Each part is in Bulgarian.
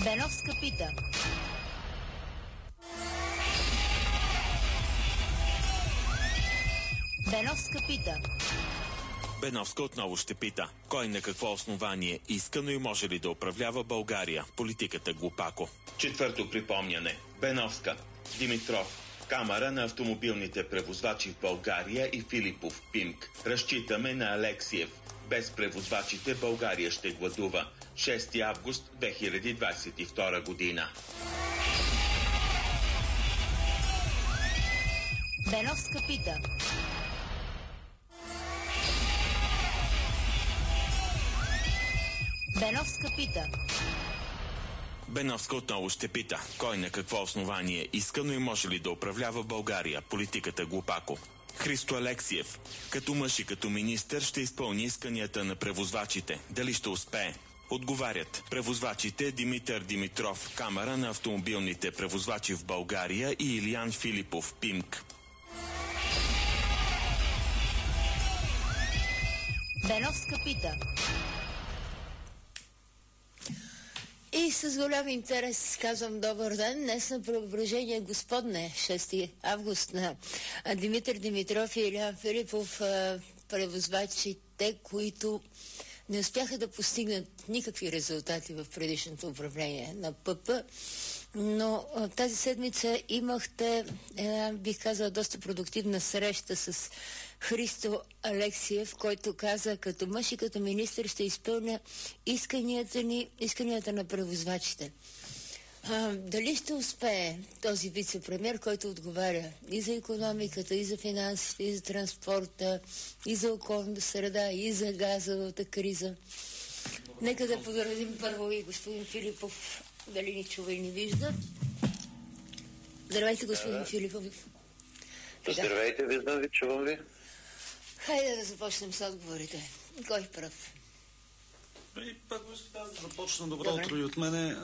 Беновска пита. Беновска пита. Беновска отново ще пита. Кой на какво основание иска, но и може ли да управлява България? Политиката глупако. Четвърто припомняне. Беновска. Димитров. Камара на автомобилните превозвачи в България и Филипов ПИМК. Разчитаме на Алексиев. Без превозвачите България ще гладува. 6 август 2022 година. Беновска пита. Беновска пита. Беновска отново ще пита. Кой на какво основание иска, но и може ли да управлява България? Политиката глупако. Христо Алексиев. Като мъж и като министър ще изпълни исканията на превозвачите. Дали ще успее? Отговарят превозвачите Димитър Димитров, Камара на автомобилните превозвачи в България и Илиян Филипов, ПИМК. Беновска пита. И с голям интерес казвам добър ден. Днес на Преображение Господне, 6 август, на Димитър Димитров и Илиян Филипов, превозвачите, които не успяха да постигнат никакви резултати в предишното управление на ПП, но тази седмица имахте една, бих казала, доста продуктивна среща с Христо Алексиев, който каза: като мъж и като министър ще изпълня исканията на превозвачите. Дали ще успее този вице-премиер, който отговаря и за икономиката, и за финансите, и за транспорта, и за околната среда, и за газовата криза? Нека да поздравим първо и господин Филипов, дали ни чува и ни вижда. Здравейте, господин Филипов. Здравейте, виждам ви, чувам ви. Хайде да започнем с отговорите. Кой пръв? Първо искам да започна. Добро утро и от мене.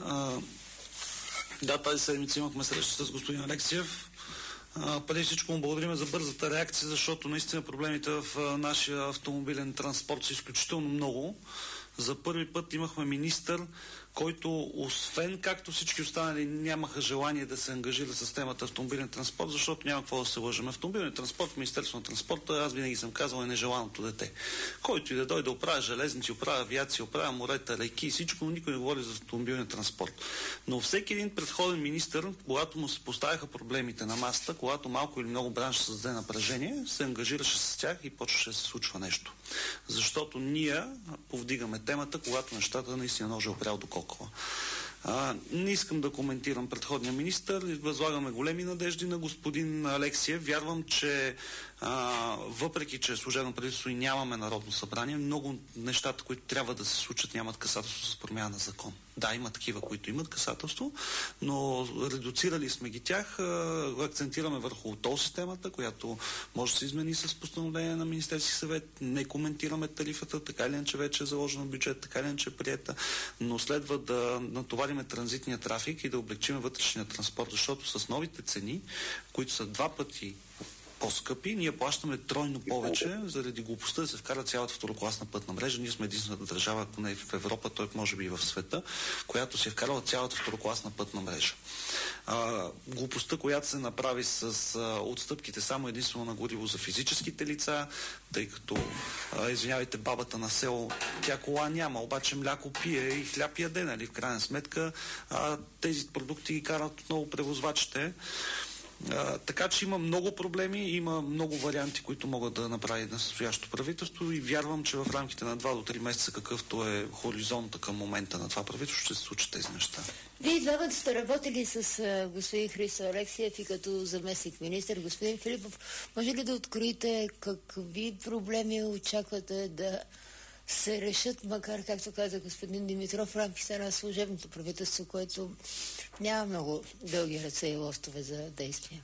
Да, тази седмица имахме среща с господин Алексиев. Преди всичко му благодарим за бързата реакция, защото наистина проблемите в нашия автомобилен транспорт са изключително много. За първи път имахме министър, който освен както всички останали нямаха желание да се ангажира с темата автомобилен транспорт, защото няма какво да се лъжем. Автомобилен транспорт в Министерството на транспорта, аз винаги съм казал, е нежеланото дете. Който и да дойде да оправя железници, оправя авиация, оправя морета, реки и всичко, но никой не говори за автомобилен транспорт. Но всеки един предходен министър, когато му се поставяха проблемите на масата, когато малко или много бранш създаде напрежение, се ангажираше с тях и почваше да се случва нещо. Защото ние повдигаме темата, когато нещата наистина ножа опрял до кокала. Не искам да коментирам предходния министър. Възлагаме големи надежди на господин Алексиев. Вярвам, че въпреки, че служебно правителство и нямаме народно събрание, много нещата, които трябва да се случат, нямат касателство с промяна на закон. Да, има такива, които имат касателство, но редуцирали сме ги тях. Акцентираме върху тол системата, която може да се измени с постановление на Министерски съвет. Не коментираме тарифата, така или иначе вече е заложено бюджет, така или иначе е приета, но следва да натовариме транзитния трафик и да облегчим вътрешния транспорт, защото с новите цени, които са 2 пъти по-скъпи, ние плащаме тройно повече заради глупостта да се вкара цялата второкласна пътна мрежа. Ние сме единствената държава, ако не в Европа, той може би и в света, която се е вкарала цялата второкласна пътна мрежа. Глупостта, която се направи с отстъпките само единствено на гориво за физическите лица, тъй като, извинявайте, бабата на село, тя кола няма, обаче мляко пие и хляб яде, нали? В крайна сметка тези продукти ги карат отново превозвачите. Така че има много проблеми, има много варианти, които могат да направи настоящото правителство и вярвам, че в рамките на 2 до 3 месеца, какъвто е хоризонта към момента на това правителство, ще се случат тези неща. Вие двамата сте работили с господин Христо Алексиев и като заместник министър. Господин Филипов, може ли да откроите какви проблеми очаквате да се решат, макар, както каза господин Димитров, в рамките на служебното правителство, което няма много дълги ръце и лостове за действие?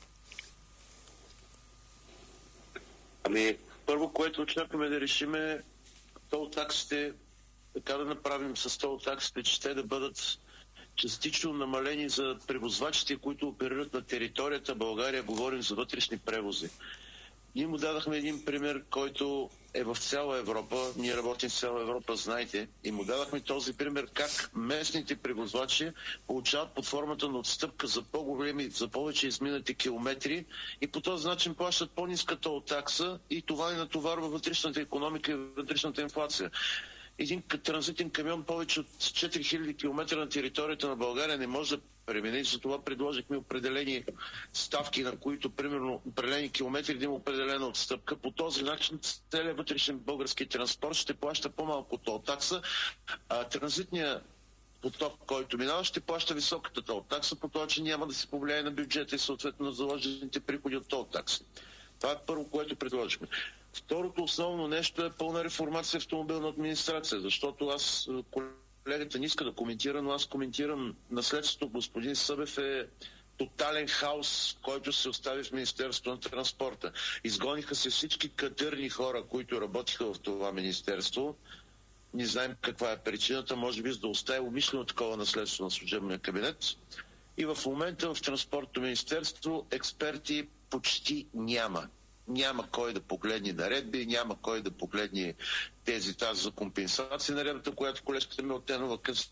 Първо, което очакваме да решим е тол таксите, така да направим с тол таксите, че те да бъдат частично намалени за превозвачите, които оперират на територията България, говорим за вътрешни превози. ние му дадахме един пример, който е в цяла Европа. Ние работим в цяла Европа, знаете. И му дадахме този пример как местните превозвачи получават под формата на отстъпка за по-големи, за повече изминати километри и по този начин плащат по-ниска тол такса и това не натоварва вътрешната икономика и вътрешната инфлация. Един транзитен камион повече от 4000 км на територията на България не може да премине. За това предложихме определени ставки, на които, примерно, определени километри да има определена отстъпка. По този начин целият вътрешен български транспорт ще плаща по-малко тол такса, а транзитният поток, който минава, ще плаща високата тол такса, по това, че няма да се повлияе на бюджета и съответно на заложените приходи от тол такси. Това е първо, което предложихме. Второто основно нещо е пълна реформация в автомобилна администрация, защото аз, колегата не иска да коментира, но аз коментирам наследството. Господин Събев е тотален хаос, който се остави в Министерството на транспорта. Изгониха се всички кадърни хора, които работиха в това министерство. Не знаем каква е причината, може би за да остави умишлено такова наследство на служебния кабинет. И в момента в Транспортното министерство експерти почти няма. Няма кой да погледне наредби, няма кой да погледне тази за компенсация наредбата, която колежката Милтенова каза.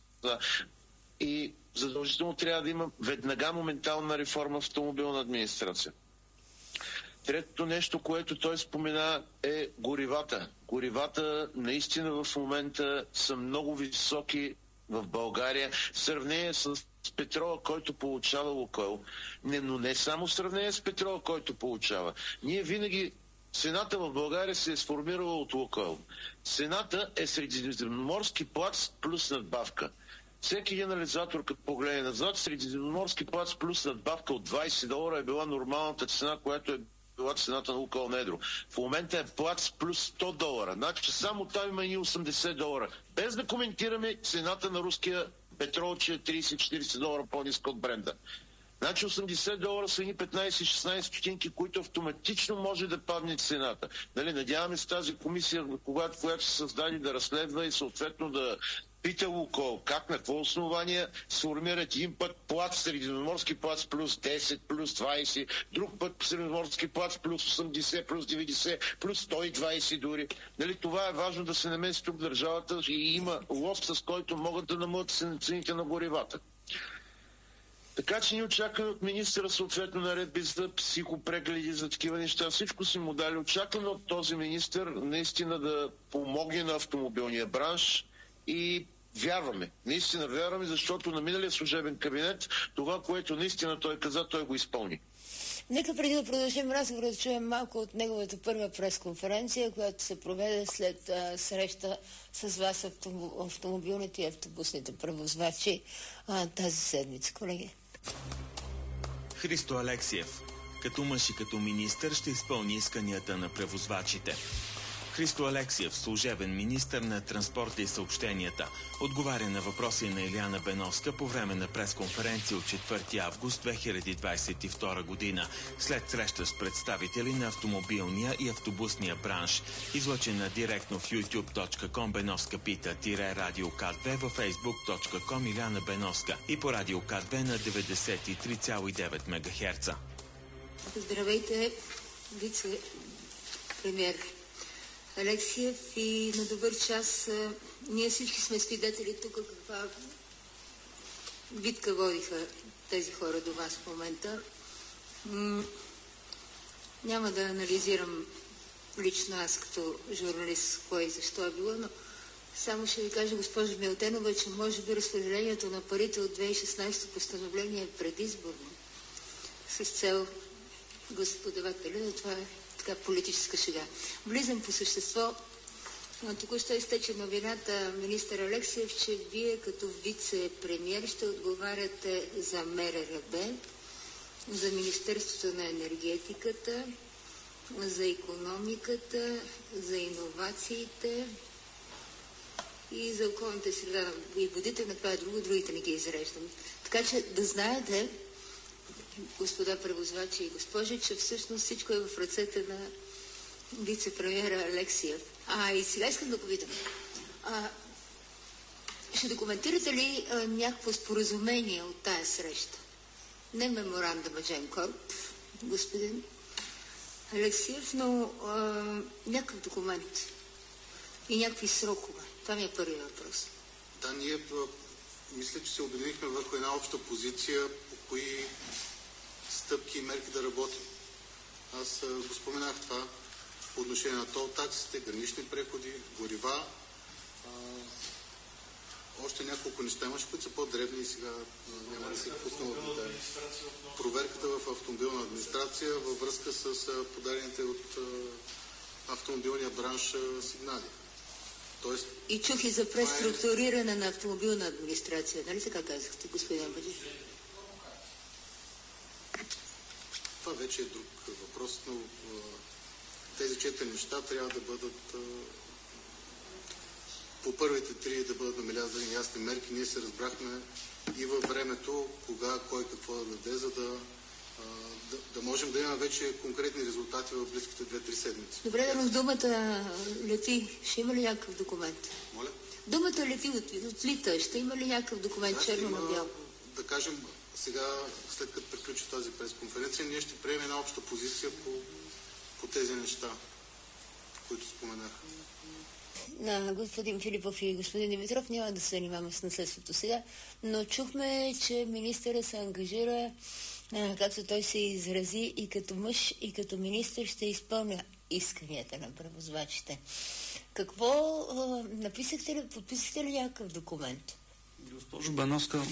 И задължително трябва да има веднага моментална реформа в автомобилна администрация. Третото нещо, което той спомена, е горивата. Горивата наистина в момента са много високи в България в сравнение с петрола, който получава Лукойл. Но не само в сравнение с петрола, който получава. Ние винаги цената в България се е сформирала от Лукойл. Цената е средиземноморски плац плюс надбавка. Всеки един анализатор, като погледне назад, средиземноморски плац плюс надбавка от $20 е била нормалната цена, която е била цената на Лукойл на едро. В момента е плац плюс $100. Значи само там има и $80. Без да коментираме цената на руския петрол, че е $30-40 по-ниска от бренда. Значи $80 са ни 15-16 стотинки, които автоматично може да падне цената. Нали, надяваме се тази комисия, която се създаде, да разследва и съответно да пита Лукойл как, на какво основание сформират един път плац, средиземноморски плац плюс 10, плюс 20, друг път средиземноморски плац плюс 80, плюс 90, плюс 120 дори. Нали, това е важно да се намеси тук държавата и има лост, с който могат да намалят цените на горивата. Така че ни очакваме от министъра съответно наредби за психопрегледи, за такива неща. Всичко си му дали. Очакваме от този министър наистина да помогне на автомобилния бранш и вярваме. Наистина вярваме, защото на миналия служебен кабинет това, което наистина той каза, той го изпълни. Нека преди да продължим разговора, да чуем малко от неговата първа пресконференция, която се проведе след среща с вас, автомобилните и автобусните превозвачи, тази седмица, колеги. Христо Алексиев, като мъж и като министър, ще изпълни исканията на превозвачите. Христо Алексиев, служебен министър на транспорта и съобщенията, отговаря на въпроси на Илияна Беновска по време на пресконференция от 4 август 2022 година, след среща с представители на автомобилния и автобусния бранш, излъчена директно в youtube.com Беновска пита Радио К2, във facebook.com Илияна Беновска и по Радио К2 на 93,9 МГц. Здравейте, вице-премьер Алексиев, и на добър час. Ние всички сме свидетели тук каква битка водиха тези хора до вас в момента. Няма да анализирам лично аз като журналист кой и защо е било, но само ще ви кажа, госпожа Милтенова, че може би разпределението на парите от 2016 постановление е предизборно с цел господавателя, но това е така политическа шега. Влизам по същество. Току-що изтече новината, министър Алексиев, че вие като вице-премиер ще отговаряте за МРРБ, за Министерството на енергетиката, за икономиката, за иновациите и за околната среда и водите. На това е друго, другите не ги изреждам. Така че да знаете, господа превозвачи и госпожи, че всъщност всичко е в ръцете на вице-премиера Алексиев. И сега искам да попитам. Ще документирате ли някакво споразумение от тая среща? Не меморандума Gemcorp, господин Алексиев, но някакъв документ и някакви срокове. Това ми е първият въпрос. Да, ние мисля, че се обединихме върху една обща позиция, по кои стъпки и мерки да работим. Аз го споменах това по отношение на тол таксите, гранични преходи, горива, още няколко неща имаше, които са по-дребни и сега няма да се пуснем от детайли. Проверката в автомобилна администрация във връзка с подадените от автомобилния бранш сигнали. Тоест, и чух и за преструктуриране на автомобилна администрация. Нали така казахте, господин Бадиш? Това вече е друг въпрос, но тези 4 неща трябва да бъдат по първите 3 да бъдат набелязани ясни мерки. Ние се разбрахме и във времето, кога, кой, какво да даде, за да можем да имаме вече конкретни резултати в близките 2-3 седмици. Добре, но думата лети. Ще има ли някакъв документ? Моля? Думата лети отлита. Ще има ли някакъв документ, черно на бяло? Да кажем, сега, след като приключи тази пресконференция, ние ще приемем една обща позиция по тези неща, които споменах. На господин Филипов и господин Димитров няма да се занимаваме с наследството сега, но чухме, че министъра се ангажира, както той се изрази, и като мъж, и като министър ще изпълня исканията на превозвачите. Какво написахте ли, подписахте ли някакъв документ? Госпожо Беновска,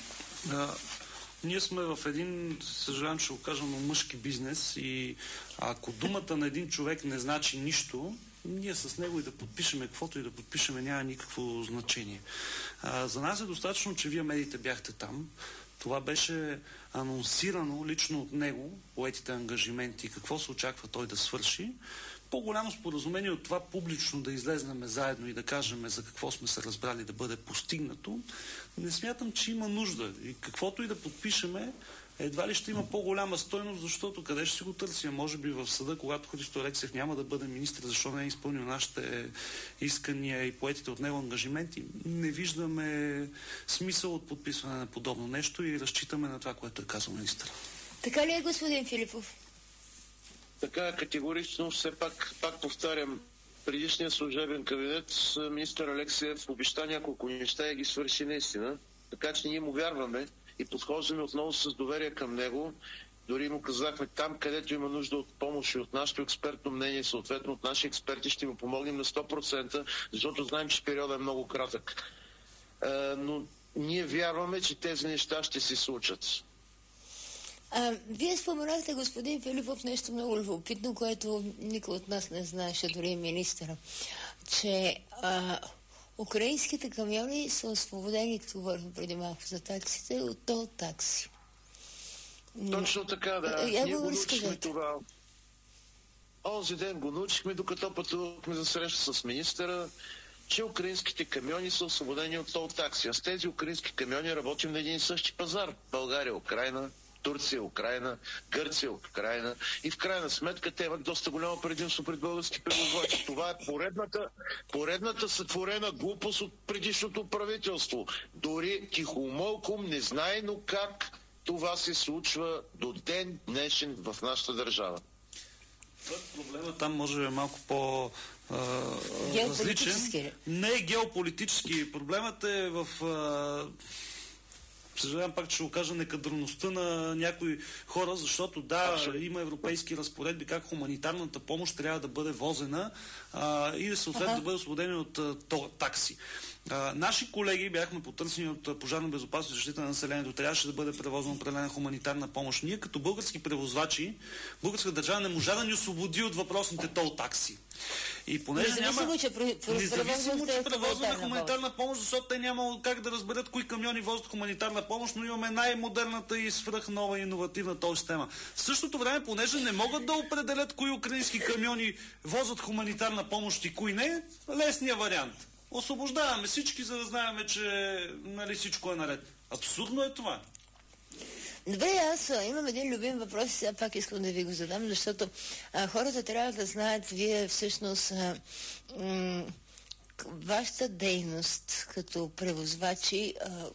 ние сме в един, съжалявам, ще го кажа, но мъжки бизнес и ако думата на един човек не значи нищо, ние с него и да подпишеме каквото и да подпишеме няма никакво значение. За нас е достатъчно, че вие медиите бяхте там. Това беше анонсирано лично от него, поетите ангажименти, какво се очаква той да свърши. По-голямо споразумение от това публично да излезнем заедно и да кажем за какво сме се разбрали да бъде постигнато, не смятам, че има нужда. И каквото и да подпишеме, едва ли ще има по-голяма стойност, защото къде ще си го търсим? Може би в съда, когато Христо Алексиев няма да бъде министър, защо не е изпълнил нашите искания и поетите от него ангажименти. Не виждаме смисъл от подписване на подобно нещо и разчитаме на това, което е казал министър. Така ли е, господин Филипов? Така категорично, все пак повтарям, предишния служебен кабинет министър Алексиев обеща няколко неща и ги свърши наистина. Така че ние му вярваме и подхождаме отново с доверие към него. Дори му казахме там, където има нужда от помощ и от нашето експертно мнение, съответно от наши експерти, ще му помогнем на 100%, защото знаем, че периодът е много кратък. Но ние вярваме, че тези неща ще се случат. Вие споменахте, господин Филипов, нещо много любопитно, което никой от нас не знаеше, дори и министъра, че украинските камиони са освободени, като говорим преди малко за таксите, от тол такси. Точно така, да. Ние го научихме това. Онзи ден го научихме, докато пътувахме за среща с министъра, че украинските камиони са освободени от тол такси. А с тези украински камиони работим на един и същи пазар. България, Украйна, Турция, Украйна, Гърция, Украйна и в крайна сметка те имат доста голямо предимство пред български превозвачи. Това е поредната сътворена глупост от предишното правителство. Дори тихомълком, незнайно как това се случва до ден днешен в нашата държава. Проблема там може да е малко по-различен. Не е геополитически. Проблемът е в... Съжалявам пак, че ще го кажа, некадърността на някои хора, защото да, има европейски разпоредби как хуманитарната помощ трябва да бъде возена и да съответно да бъде освободени от такси. Наши колеги бяхме потърсени от Пожарна безопасност и защита на населението. Трябваше да бъде превозена определена хуманитарна помощ. Ние като български превозвачи, българска държава не можа да ни освободи от въпросните тол такси. И понеже независимо, че превозваме хуманитарна помощ, защото те няма как да разберат кои камиони возят хуманитарна помощ, но имаме най-модерната и свръхнова иновативна тол система. В същото време, понеже не могат да определят кои украински камиони возят хуманитарна помощ и кои не, лесният вариант. Освобождаваме всички, за да знаем, че нали, всичко е наред. Абсурдно е това. Добре, аз имам един любим въпрос и сега пак искам да ви го задам, защото хората трябва да знаят, вие всъщност вашата дейност като превозвачи,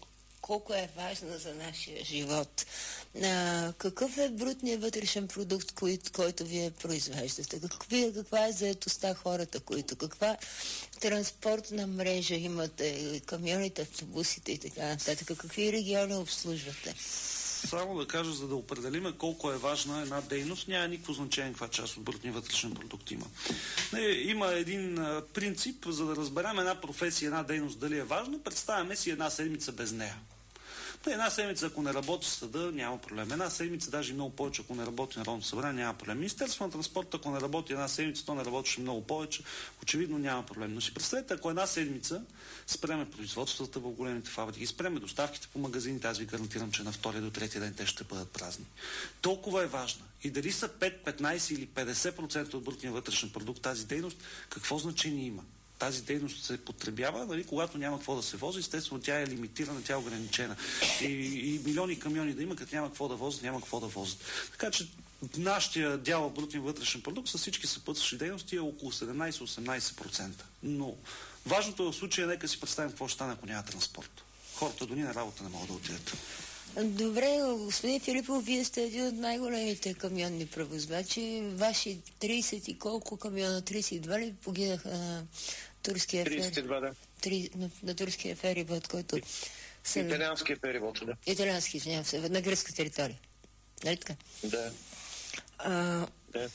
колко е важна за нашия живот. Какъв е брутният вътрешен продукт, който вие произвеждате? Каква е заетостта хората, каква транспортна мрежа имате, камионите, автобусите и така нататък? Какви региони обслужвате? Само да кажа, за да определим колко е важна една дейност, няма никакво значение каква част от брутния вътрешен продукт има. Има един принцип, за да разберем една професия, една дейност дали е важна, представяме си една седмица без нея. Една седмица, ако не работи съда, няма проблем. Една седмица, даже много повече, ако не работи Народното събрание, няма проблем. Министерството на транспорта, ако не работи една седмица, то не работеше много повече, очевидно няма проблем. Но си представете, ако една седмица спреме производствата в големите фабрики, спреме доставките по магазините, аз ви гарантирам, че на втория до третия ден те ще бъдат празни. Толкова е важна. И дали са 5, 15 или 50% от брутния вътрешен продукт тази дейност, какво значение има? Тази дейност се потребява, нали, когато няма какво да се вози, естествено тя е лимитирана, тя е ограничена. И милиони камиони да има, като няма какво да возят, няма какво да возят. Така че нашия дял от брутния вътрешен продукт с всички съпътстващи дейности е около 17-18%. Но важното е в случая, нека си представим какво ще стане, ако няма транспорт. Хората до на работа не могат да отидат. Добре, господин Филипов, вие сте един от най-големите камионни превозвачи. Ваши 30 и колко камиона, 32 ли погинаха на турския ферибот? 32, да. На турския ферибот, който... Италианския ферибот, да. Италиански, извинявам се, на гръцка територия. Нали така? Да. Да.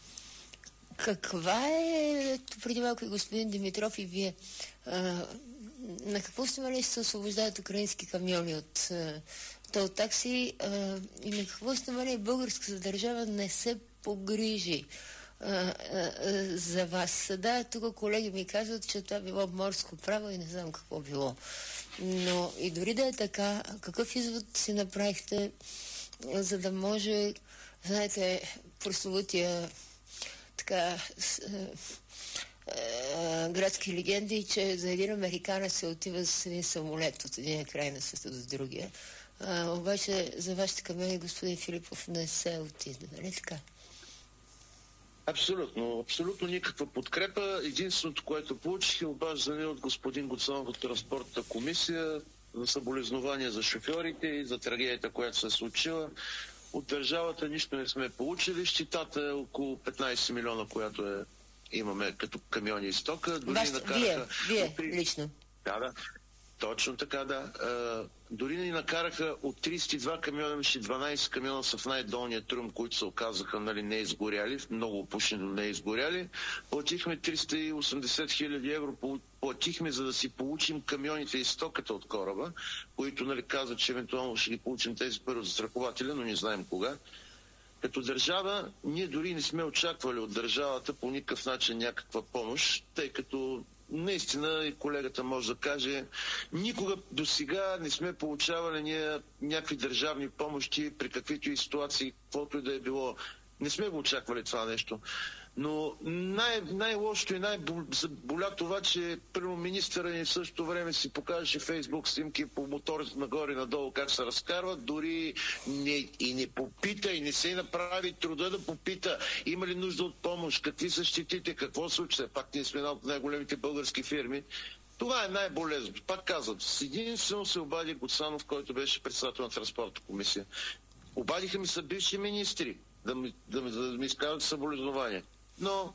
Каква е, преди малко и господин Димитров и вие, на какво основание се освобождават украински камиони от тол такси и на какво основание българската държава не се погрижи за вас? Да, тук колеги ми казват, че това било морско право и не знам какво било. Но и дори да е така, какъв извод си направихте, за да може, знаете, прословутия така градски легенди, че за един американец се отива с един самолет от един край на света до другия. Обаче за вашите камиони, господин Филипов, не се отиде, нали така? Абсолютно. Абсолютно никаква подкрепа. Единственото, което получих е обаждане от господин Гуцанов от Транспортната комисия за съболезнования за шофьорите и за трагедията, която се е случила. От държавата нищо не сме получили. Щитата е около 15 милиона, която имаме като камиони и стока. Вие лично? Да. Точно така, да. Дори ни накараха от 32 камиона, имаше 12 камиона са в най-долния тръм, които се оказаха не изгоряли, много опушени, но не изгоряли. Платихме 380 хиляди евро, платихме, за да си получим камионите и стоката от кораба, които казват, че евентуално ще ги получим тези първо застрахователя, но не знаем кога. Като държава, ние дори не сме очаквали от държавата по никакъв начин някаква помощ, тъй като наистина и колегата може да каже, никога до сега не сме получавали ние някакви държавни помощи при каквито и ситуации, каквото и да е било. Не сме го очаквали това нещо. Но най-лошото и най-боля това, че първо министъра ни в същото време си покажеше фейсбук снимки по моторите нагоре и надолу как се разкарват, дори не попита и не се направи труда да попита има ли нужда от помощ, какви са щетите, какво случва. Пак ние сме една от най-големите български фирми. Това е най-болезното. Пак казвам, с единствено се обади Гуцанов, който беше председател на Транспортната комисия. Обадиха ми са бивши министри да ми изкажат съболезнования. Но...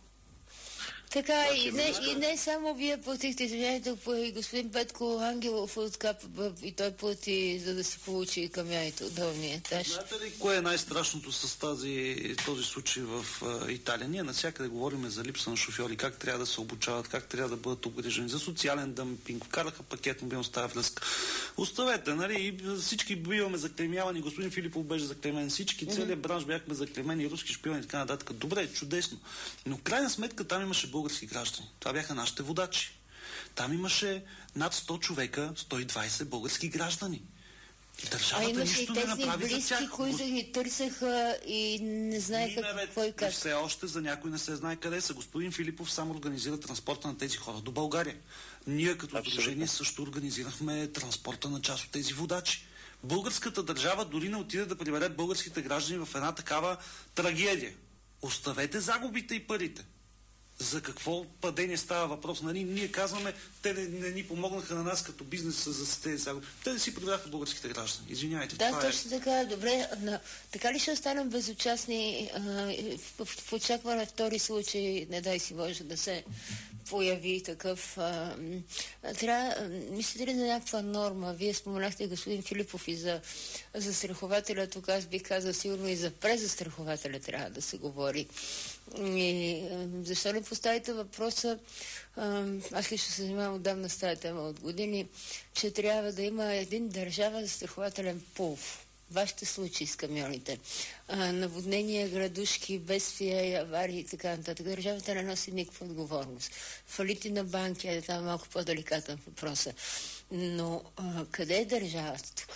Така, и не само вие платихте, извиняйте, и господин Петко Ангелов от КАП, и той плати, за да си получи камионите от долния етаж. Знаете ли кое е най-страшното с този случай в Италия? Ние навсякъде говорим за липса на шофьори, как трябва да се обучават, как трябва да бъдат обгрижени, за социален дъмпинг, вкараха пакет мобилност тази връзка. Оставете, нали, и всички биваме заклеймявани, господин Филипов беше заклеймен, всички, целият бранш бяхме заклеймени, руски шпиони и така нататък. Добре, чудесно. Но в крайна сметка там имаше български граждани. Това бяха нашите водачи. Там имаше над 100 човека, 120 български граждани. Държавата нищо не направи близки, за тях. Които ни търсеха и не знаеха какво и как. Все още за някой не се знае къде са. Господин Филипов сам организира транспорта на тези хора до България. Ние като сдружение също организирахме транспорта на част от тези водачи. Българската държава дори не отиде да прибере българските граждани в една такава трагедия. Оставете загубите и парите. За какво падение става въпрос? Нали? Ние казваме, те не ни помогнаха на нас като бизнес за тези загуби. Те не си предаваха българските граждани. Извинявайте. Да, точно така. Добре, но така ли ще останем безучастни в очакване втори случай, не дай си Боже, да се появи такъв... Трябва, мислите ли за някаква норма? Вие споменахте, господин Филипов, и за застрахователя. Тук аз бих казал сигурно и за презастрахователя трябва да се говори. И защо не поставите въпроса, аз лично се занимавам отдавна с тази тема от години, че трябва да има един държавен застрахователен пул. Вашите случаи с камионите, наводнения, градушки, бедствия, аварии и така нататък. Държавата не носи никаква отговорност. Фалити на банки, това е малко по-деликатен въпроса. Но къде е държавата тук?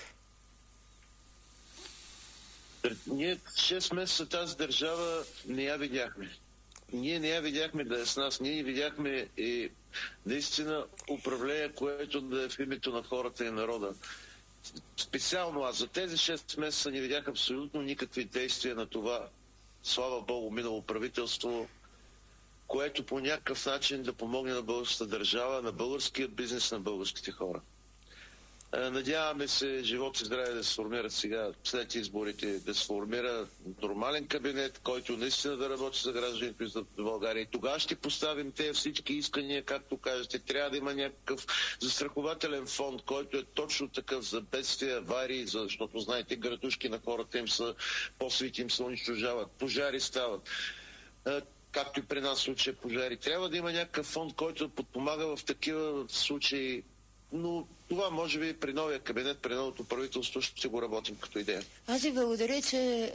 Ние 6 месеца тази държава не я видяхме. Ние не я видяхме да е с нас. Ние видяхме и наистина управление, което да е в името на хората и народа. Специално аз за тези 6 месеца не видях абсолютно никакви действия на това, слава Богу, минало правителство, което по някакъв начин да помогне на българската държава, на българския бизнес, на българските хора. Надяваме се живот и здраве да се формират сега след изборите, да се формира нормален кабинет, който наистина да работи за гражданите и за България. И тогава ще поставим тези всички искания, както кажете. Трябва да има някакъв застрахователен фонд, който е точно такъв за бедствия, аварии, защото знаете, градушки на хората им са, по-свити им се унищожават, пожари стават. Както и при нас случая пожари. Трябва да има някакъв фонд, който да подпомага в такива случаи. Но това може би при новия кабинет, при новото правителство ще го работим като идея. Аз ви благодаря, че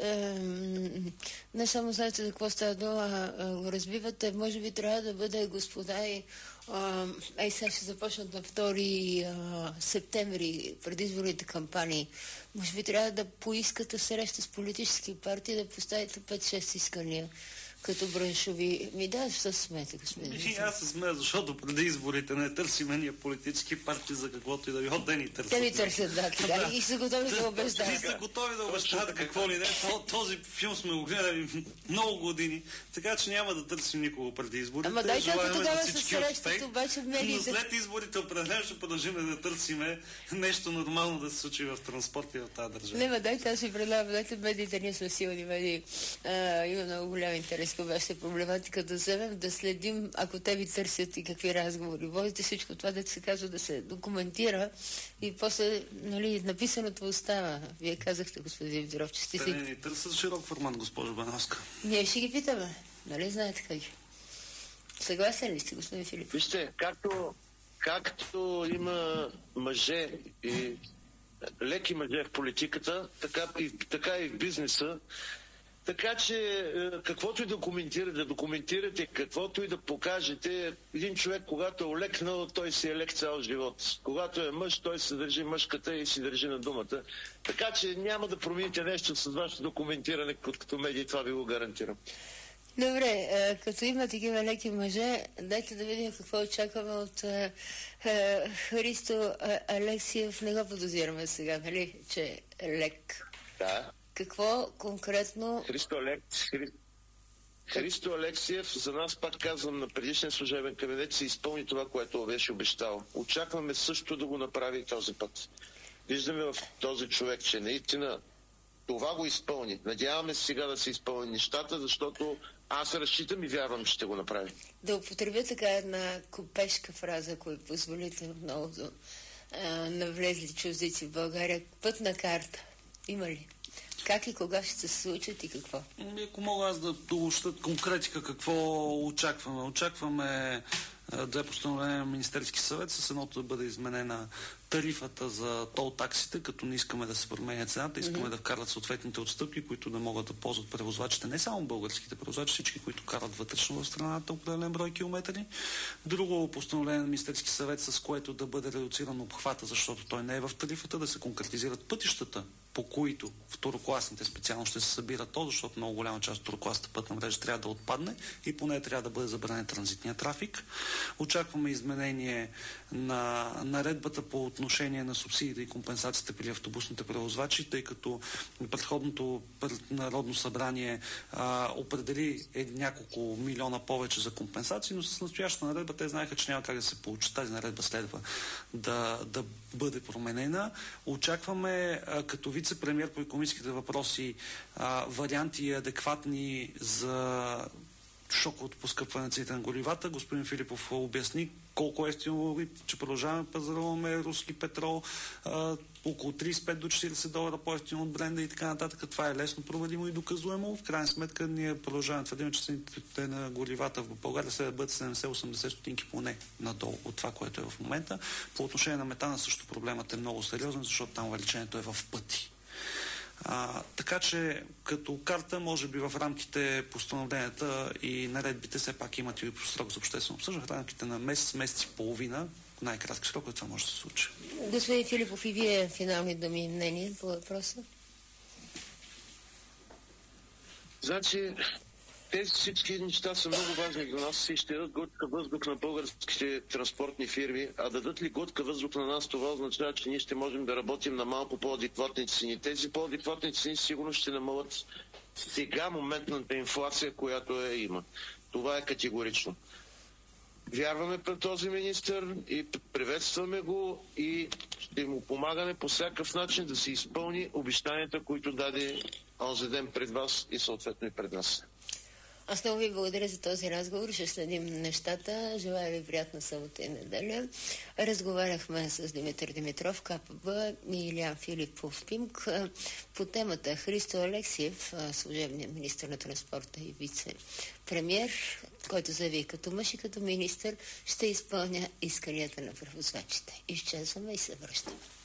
не само знаете за какво става дума, го разбивате. Може би трябва да бъде, господа, и сега ще започнат на 2 септември предизборните кампании. Може би трябва да поискате среща с политически партии, да поставите 5-6 искания като браншови. Да, защо се смеете, господин? И аз се смея, защото преди изборите не търсиме ние политически партии за каквото и да било, да ни търсят. Те ви търсят, да, така. И са готови да обещават. И са готови да обещават какво ли не. Този филм сме го гледали много години, така че няма да търсим никого преди изборите. Ама дайте, ако тогава се срещат, обаче в медиите... Но след изборите определено ще продължим да търсиме нещо нормално да се случи в транспорта и в тази държава. Не, дайте, аз ви предлагам, дайте медиите, ние сме силни медии. Има много голям интерес към вашата проблематика, да вземем, да следим, ако те ви търсят и какви разговори. Водите всичко това, да се казва, да се документира и после, нали, написаното остава. Вие казахте, господин Димитров, че сте си... Те не ни търсят широк формат, госпожо Бановска. Ние ще ги питаме. Нали знаете как? Съгласен ли сте, господин Филип? Вижте, както има мъже и леки мъже в политиката, така и в бизнеса. Така че, каквото и да документирате, каквото и да покажете, един човек, когато е олекнал, той си е лек цял живот. Когато е мъж, той се държи мъжката и си държи на думата. Така че няма да промените нещо с вашето документиране, като медии, това ви го гарантирам. Добре, като има такива леки мъже, дайте да видим какво очакваме от Христо Алексиев. Не го подозираме сега, нали, че е лек. Да. Какво конкретно... Христо Алексиев, за нас, пак казвам, на предишния служебен кабинет се изпълни това, което беше обещал. Очакваме също да го направи и този път. Виждаме в този човек, че наистина това го изпълни. Надяваме се сега да се изпълни нещата, защото аз разчитам и вярвам, че ще го направи. Да употребя така една купешка фраза, ако позволите много навлезли чуждици в България. Пътна карта. Има ли? Как и кога ще се случат и какво? Ако мога аз да обобщя конкретика какво очакваме. Очакваме 2 постановления на Министерски съвет, с едното да бъде изменена тарифата за тол таксите, като не искаме да се променя цената, искаме да вкарат съответните отстъпки, които да могат да ползват превозвачите, не само българските превозвачи, всички, които карат вътрешно в страната определен брой километри. Друго постановление на Министерски съвет, с което да бъде редуциран обхвата, защото той не е в тарифата, да се конкретизират пътищата, по които второкласните специално ще се събират то, защото много голяма част от второкласната пътна мрежа трябва да отпадне и поне трябва да бъде забранен транзитния трафик. Очакваме изменение на наредбата по отношение на субсидиите и компенсациите при автобусните превозвачи, тъй като предходното Народно събрание определи няколко милиона повече за компенсации, но с настоящата наредба те знаеха, че няма как да се получи. Тази наредба следва да бъде променена. Очакваме като вице-премиер по икономическите въпроси варианти адекватни за шоковото поскъпване на цените на горивата. Господин Филипов обясни колко естино, че продължаваме да пазаруваме руски петрол, около 35 до 40 долара по-естино от бренда и така нататък. Това е лесно проведимо и доказуемо. В крайна сметка ние продължаваме твърдим, че цените на горивата в България следва да бъдат 70-80 стотинки поне надолу от това, което е в момента. По отношение на метана също проблемът е много сериозен, защото там увеличението е в пъти. Така че като карта, може би в рамките постановленията и наредбите все пак имат и срок за обществено обсъждане. В рамките на месец и половина, най-кратки срок, това може да се случи. Господин Филипов, и вие финални думи и мнение по въпроса? Значи, тези всички неща са много важни за нас и ще дадат глътка въздух на българските транспортни фирми, а дадат ли глътка въздух на нас, това означава, че ние ще можем да работим на малко по-адекватни цени. Тези по-адекватни цени сигурно ще намалят сега моментната инфлация, която има. Това е категорично. Вярваме пред този министър и приветстваме го и ще му помагаме по всякакъв начин да се изпълни обещанията, които даде онзи ден пред вас и съответно и пред нас. Аз много ви благодаря за този разговор. Ще следим нещата. Желая ви приятна събота и неделя. Разговаряхме с Димитър Димитров, КПБ и Илиян Филипов, ПИМК по темата Христо Алексиев, служебният министър на транспорта и вице-премиер, който заяви като мъж и като министър ще изпълня исканията на превозвачите. Изчезваме и се връщаме.